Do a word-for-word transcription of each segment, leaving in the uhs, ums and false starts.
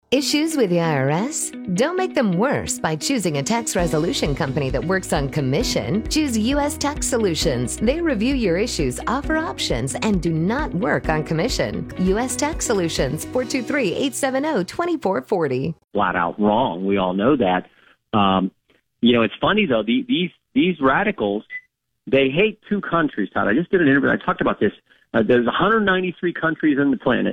Issues with the I R S? Don't make them worse by choosing a tax resolution company that works on commission. Choose U S Tax Solutions. They review your issues, offer options, and do not work on commission. U S Tax Solutions, four two three, eight seven zero, two four four zero. Flat out wrong. We all know that. Um, you know, it's funny, though. The, these these radicals, they hate two countries, Todd. I just did an interview. I talked about this. Uh, there's one hundred ninety-three countries on the planet.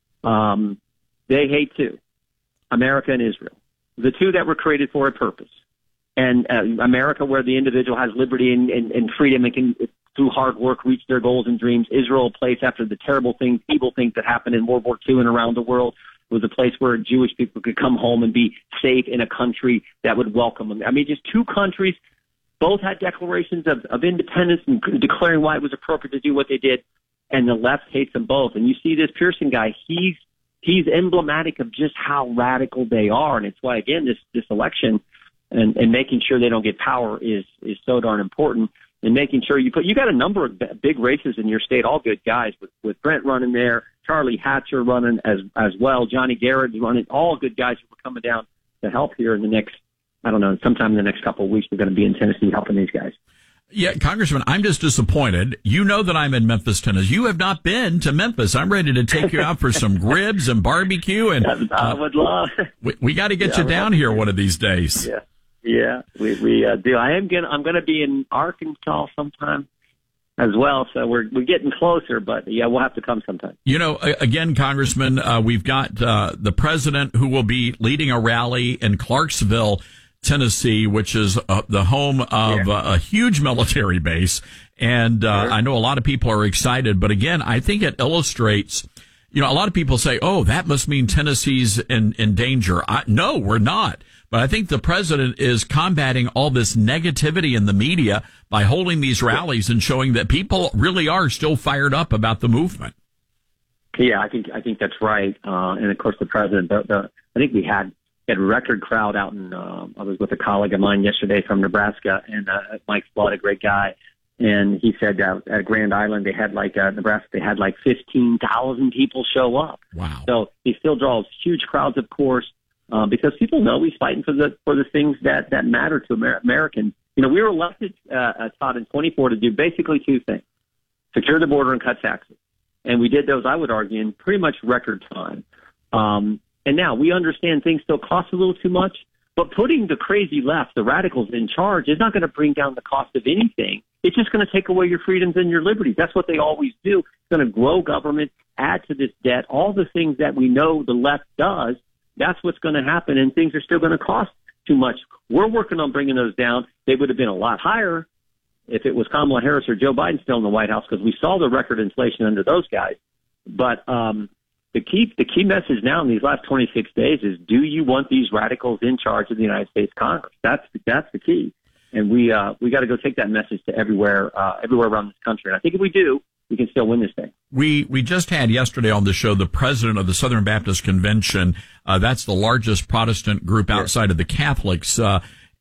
Um, they hate two. America and Israel, the two that were created for a purpose. And uh, America, where the individual has liberty and, and, and freedom and can, through hard work, reach their goals and dreams. Israel, a place after the terrible things, evil things that happened in World War Two and around the world, was a place where Jewish people could come home and be safe in a country that would welcome them. I mean, just two countries, both had declarations of, of independence and declaring why it was appropriate to do what they did. And the left hates them both. And you see this Pearson guy, he's He's emblematic of just how radical they are, and it's why, again, this this election and, and making sure they don't get power is is so darn important. And making sure you put you got a number of big races in your state, all good guys, with with Brent running there, Charlie Hatcher running as as well, Johnny Garrett running, all good guys who are coming down to help here in the next, I don't know, sometime in the next couple of weeks. We're going to be in Tennessee helping these guys. Yeah, Congressman, I'm just disappointed. You know that I'm in Memphis, Tennessee. You have not been to Memphis. I'm ready to take you out for some ribs and barbecue. And uh, I would love. We, we got to get yeah, you down here one of these days. Yeah, yeah, we we uh, do. I am gonna. I'm going to be in Arkansas sometime as well. So we're we're getting closer. But yeah, we'll have to come sometime. You know, again, Congressman, uh, we've got uh, the president who will be leading a rally in Clarksville, Tennessee, which is uh, the home of yeah. uh, a huge military base. And uh, sure. I know a lot of people are excited. But again, I think it illustrates, you know, a lot of people say, oh, that must mean Tennessee's in, in danger. I, no, we're not. But I think the president is combating all this negativity in the media by holding these rallies and showing that people really are still fired up about the movement. Yeah, I think I think that's right. Uh, and, of course, the president, the, the, I think we had had a record crowd out in, uh, I was with a colleague of mine yesterday from Nebraska, and uh, Mike Flood, a great guy, and he said uh, at Grand Island they had like, uh, Nebraska, they had like fifteen thousand people show up. Wow. So he still draws huge crowds, of course, uh, because people know he's fighting for the, for the things that, that matter to Amer- Americans. You know, we were elected, uh, uh, Todd, in twenty-four to do basically two things: secure the border and cut taxes. And we did those, I would argue, in pretty much record time. Um, And now we understand things still cost a little too much, but putting the crazy left, the radicals in charge, is not going to bring down the cost of anything. It's just going to take away your freedoms and your liberties. That's what they always do. It's going to grow government, add to this debt, all the things that we know the left does. That's what's going to happen, and things are still going to cost too much. We're working on bringing those down. They would have been a lot higher if it was Kamala Harris or Joe Biden still in the White House, because we saw the record inflation under those guys. But, um, The key, the key message now in these last twenty-six days is: do you want these radicals in charge of the United States Congress? That's that's the key, and we uh, we got to go take that message to everywhere, uh, everywhere around this country. And I think if we do, we can still win this thing. We we just had yesterday on the show the president of the Southern Baptist Convention. Uh, that's the largest Protestant group outside of the Catholics, uh,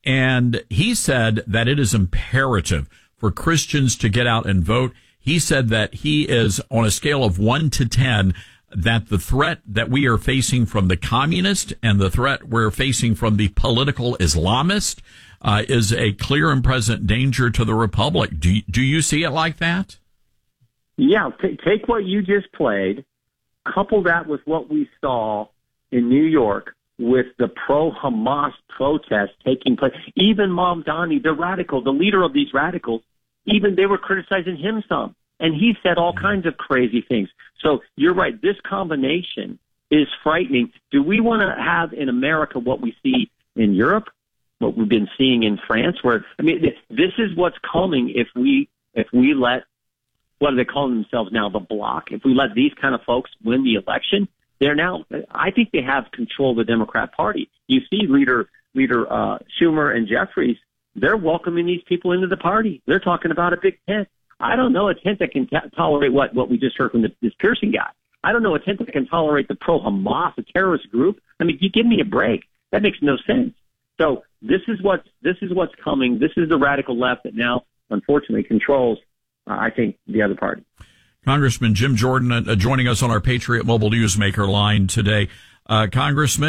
and he said that it is imperative for Christians to get out and vote. He said that he is on a scale of one to ten. That the threat that we are facing from the communist and the threat we're facing from the political Islamist uh, is a clear and present danger to the republic. Do you, do you see it like that? Yeah, t- take what you just played, couple that with what we saw in New York with the pro-Hamas protests taking place. Even Mamdani, the radical, the leader of these radicals, even they were criticizing him some. And he said all kinds of crazy things. So you're right. This combination is frightening. Do we want to have in America what we see in Europe, what we've been seeing in France? Where I mean, this is what's coming if we if we let, what are they calling themselves now, the bloc? If we let these kind of folks win the election, they're now. I think they have control of the Democrat Party. You see, leader leader uh, Schumer and Jeffries, they're welcoming these people into the party. They're talking about a big tent. I don't know a tent that can t- tolerate what, what we just heard from the, this Pearson guy. I don't know a tent that can tolerate the pro-Hamas, a terrorist group. I mean, you give me a break. That makes no sense. So this is what's this is what's coming. This is the radical left that now, unfortunately, controls, uh, I think, the other party. Congressman Jim Jordan uh, joining us on our Patriot Mobile Newsmaker line today. Uh, Congressman.